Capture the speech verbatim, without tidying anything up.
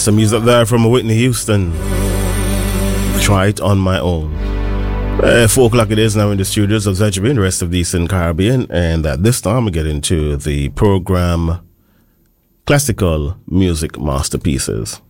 some music there from Whitney Houston. Try It On My Own. Uh, four o'clock it is now in the studios of Z G B and the rest of the Eastern Caribbean, and at this time we get into the program Classical Music Masterpieces.